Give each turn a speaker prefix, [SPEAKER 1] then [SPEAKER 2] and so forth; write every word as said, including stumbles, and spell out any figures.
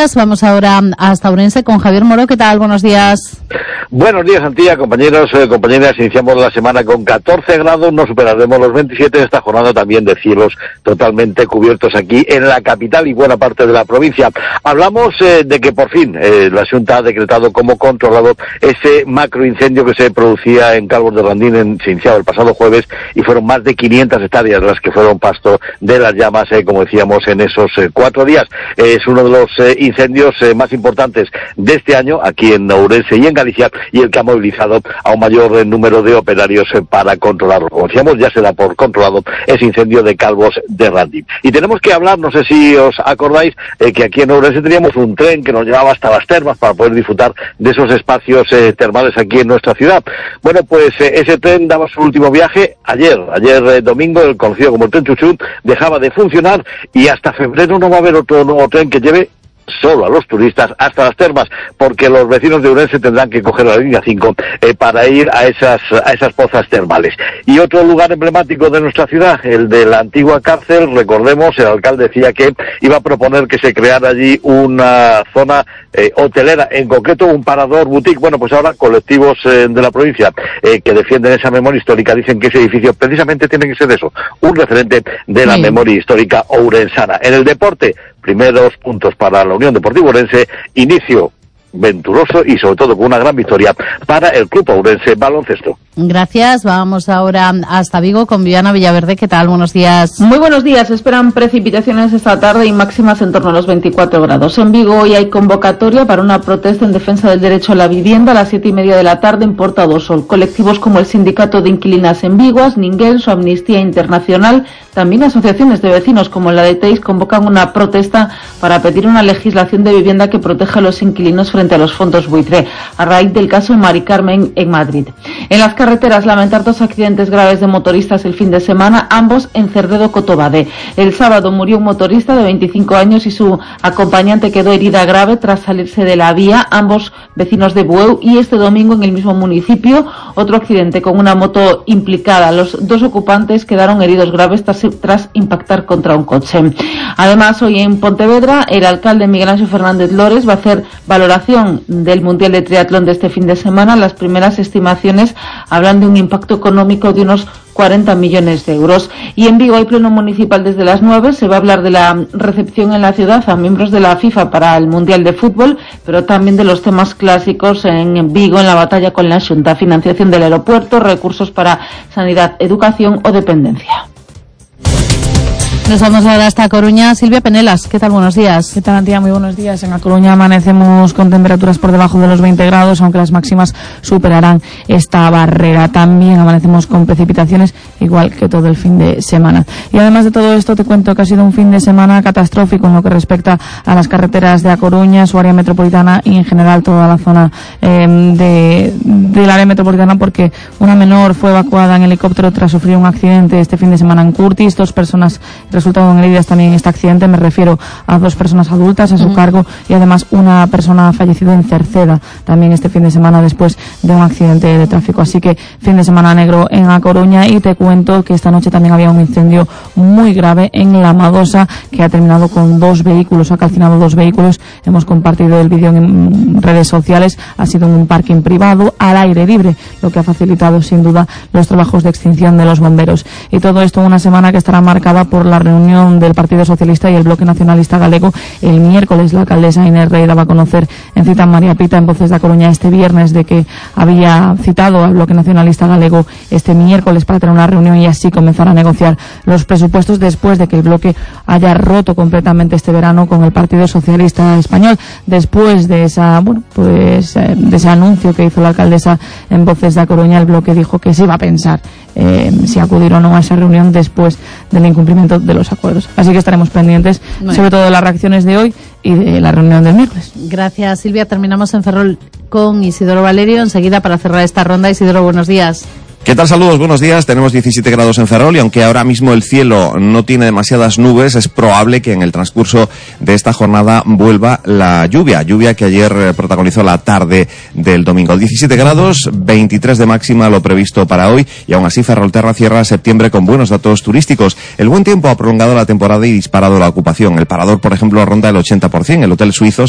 [SPEAKER 1] noticias. Vamos ahora hasta Ourense con Javier Moro. ¿Qué tal? Buenos días.
[SPEAKER 2] Buenos días, Antía, compañeros, eh, compañeras. Iniciamos la semana con catorce grados, no superaremos los veintisiete en esta jornada también de cielos totalmente cubiertos aquí en la capital y buena parte de la provincia. Hablamos eh, de que por fin eh, la Xunta ha decretado como controlado ese macroincendio que se producía en Calvos de Randín, en, se iniciaba el pasado jueves, y fueron más de quinientas hectáreas las que fueron pasto de las llamas, eh, como decíamos, en esos eh, cuatro días. Eh, es uno de los eh, incendios eh, más importantes de este año aquí en Ourense y en Galicia, y el que ha movilizado a un mayor eh, número de operarios eh, para controlarlo. Como decíamos, ya se da por controlado ese incendio de Calvos de Randín. Y tenemos que hablar, no sé si os acordáis, eh, que aquí en Ourense teníamos un tren que nos llevaba hasta las termas para poder disfrutar de esos espacios eh, termales aquí en nuestra ciudad. Bueno, pues eh, ese tren daba su último viaje ayer, ayer eh, domingo, el conocido como el tren Chuchú, dejaba de funcionar y hasta febrero no va a haber otro nuevo tren que lleve solo a los turistas hasta las termas, porque los vecinos de Ourense tendrán que coger la línea cinco eh, para ir a esas a esas pozas termales. Y otro lugar emblemático de nuestra ciudad, el de la antigua cárcel, recordemos, el alcalde decía que iba a proponer que se creara allí una zona eh, hotelera, en concreto un parador boutique. Bueno, pues ahora colectivos eh, de la provincia eh, que defienden esa memoria histórica dicen que ese edificio precisamente tiene que ser eso, un referente de la sí. memoria histórica ourensana. En el deporte, primeros puntos para la Unión Deportiva Ourense, inicio venturoso y sobre todo con una gran victoria para el Club Ourense Baloncesto.
[SPEAKER 1] Gracias. Vamos ahora hasta Vigo con Viviana Villaverde. ¿Qué tal? Buenos días.
[SPEAKER 3] Muy buenos días. Esperan precipitaciones esta tarde y máximas en torno a los veinticuatro grados. En Vigo hoy hay convocatoria para una protesta en defensa del derecho a la vivienda a las siete y media de la tarde en Porta do Sol. Colectivos como el Sindicato de Inquilinas en Vigo, Asninguén, Amnistía Internacional, también asociaciones de vecinos como la de Teis convocan una protesta para pedir una legislación de vivienda que proteja a los inquilinos frente a los fondos buitre, a raíz del caso Mari Carmen en Madrid. En las carreteras, lamentar dos accidentes graves de motoristas el fin de semana, ambos en Cerdedo-Cotobade. El sábado murió un motorista de veinticinco años y su acompañante quedó herida grave tras salirse de la vía, ambos vecinos de Bueu, y este domingo en el mismo municipio, otro accidente con una moto implicada. Los dos ocupantes quedaron heridos graves tras, tras impactar contra un coche. Además, hoy en Pontevedra, el alcalde Miguel Ángel Fernández Lores va a hacer valoración del Mundial de Triatlón de este fin de semana. Las primeras estimaciones hablan de un impacto económico de unos cuarenta millones de euros. Y en Vigo hay pleno municipal desde las nueve. Se va a hablar de la recepción en la ciudad a miembros de la FIFA para el Mundial de Fútbol, pero también de los temas clásicos en Vigo en la batalla con la Xunta: financiación del aeropuerto, recursos para sanidad, educación o dependencia.
[SPEAKER 1] Nos vamos ahora hasta Coruña. Silvia Penelas, ¿qué tal? Buenos días.
[SPEAKER 4] ¿Qué tal, Antía? Muy buenos días. En A Coruña amanecemos con temperaturas por debajo de los veinte grados, aunque las máximas superarán esta barrera. También amanecemos con precipitaciones, igual que todo el fin de semana. Y además de todo esto, te cuento que ha sido un fin de semana catastrófico en lo que respecta a las carreteras de A Coruña, su área metropolitana y en general toda la zona eh, de, del área metropolitana, porque una menor fue evacuada en helicóptero tras sufrir un accidente este fin de semana en Curtis. Dos personas resultaron heridas también en este accidente. Me refiero a dos personas adultas a su uh-huh. cargo y además una persona ha fallecido en Cerceda también este fin de semana después de un accidente de tráfico. Así que fin de semana negro en A Coruña. Y te cuento que esta noche también había un incendio muy grave en La Madosa que ha terminado con dos vehículos, ha calcinado dos vehículos. Hemos compartido el vídeo en redes sociales. Ha sido en un parking privado al aire libre, lo que ha facilitado sin duda los trabajos de extinción de los bomberos. Y todo esto en una semana que estará marcada por la reunión del Partido Socialista y el Bloque Nacionalista Galego. El miércoles la alcaldesa Inés Rey daba a conocer en cita en María Pita, en Voces de A Coruña, este viernes, de que había citado al Bloque Nacionalista Galego este miércoles para tener una reunión y así comenzar a negociar los presupuestos, después de que el bloque haya roto completamente este verano con el Partido Socialista Español. Después de esa, bueno, pues eh, de ese anuncio que hizo la alcaldesa en Voces de A Coruña, el bloque dijo que se iba a pensar eh, si acudir o no a esa reunión después del incumplimiento de los acuerdos. Así que estaremos pendientes, bueno, sobre todo de las reacciones de hoy y de la reunión del miércoles.
[SPEAKER 1] Gracias, Silvia. Terminamos en Ferrol con Isidoro Valerio enseguida para cerrar esta ronda. Isidoro, buenos días.
[SPEAKER 5] ¿Qué tal? Saludos, buenos días. Tenemos diecisiete grados en Ferrol y aunque ahora mismo el cielo no tiene demasiadas nubes, es probable que en el transcurso de esta jornada vuelva la lluvia, lluvia que ayer protagonizó la tarde del domingo. diecisiete grados, veintitrés de máxima lo previsto para hoy y aún así Ferrolterra cierra septiembre con buenos datos turísticos. El buen tiempo ha prolongado la temporada y disparado la ocupación. El Parador, por ejemplo, ronda el ochenta por ciento. El Hotel Suizos